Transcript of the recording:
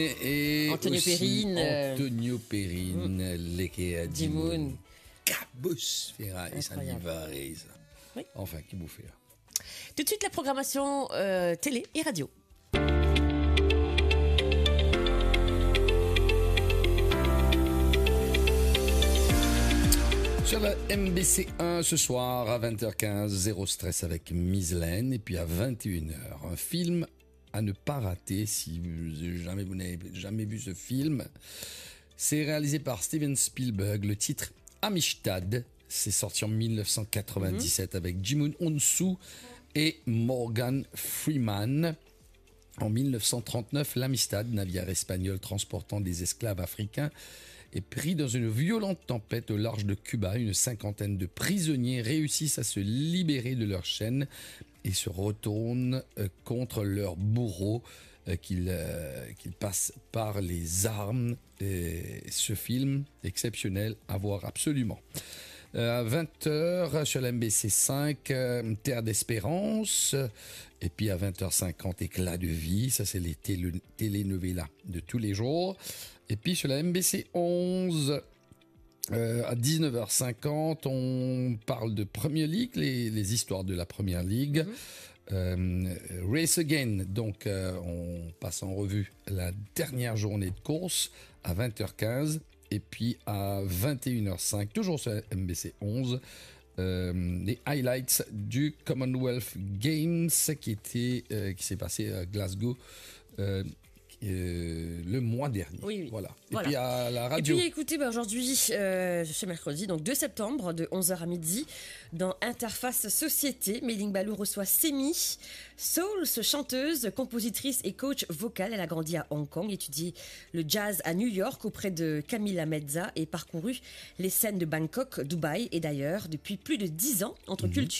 Et Antonio aussi Perrine. Antonio Perrine, Leke Dimoun. Cabus Ferra et ça Incroyable. Nivarez. Oui. Enfin, qui bouffait. Tout de suite, la programmation télé et radio. Sur la MBC1 ce soir à 20h15, Zéro stress avec Miss Laine. Et puis à 21h, un film à ne pas rater si vous n'avez jamais vu ce film. C'est réalisé par Steven Spielberg. Le titre Amistad. C'est sorti en 1997 avec Jimoun Onsu et Morgan Freeman. En 1939, l'Amistad, navire espagnol transportant des esclaves africains, est pris dans une violente tempête au large de Cuba. Une cinquantaine de prisonniers réussissent à se libérer de leur chaîne et se retournent contre leurs bourreaux qu'ils passent par les armes. Et ce film exceptionnel à voir absolument. À 20h sur la MBC5, Terre d'Espérance. Et puis à 20h50, Éclat de vie. Ça, c'est les telenovelas de tous les jours. Et puis sur la MBC 11, à 19h50, on parle de Premier League, les histoires de la Première Ligue. Race Again, donc on passe en revue la dernière journée de course à 20h15. Et puis à 21h05, toujours sur la MBC 11, les highlights du Commonwealth Games qui s'est passé à Glasgow le mois dernier. Oui. Voilà. Et Voilà. puis à la radio. Et puis écoutez, aujourd'hui, c'est mercredi, donc 2 septembre, de 11h à midi, dans Interface Société, Méline Balou reçoit Semi, soul, chanteuse, compositrice et coach vocale. Elle a grandi à Hong Kong, étudié le jazz à New York auprès de Camila Mezza et parcouru les scènes de Bangkok, Dubaï et d'ailleurs depuis plus de 10 ans entre culture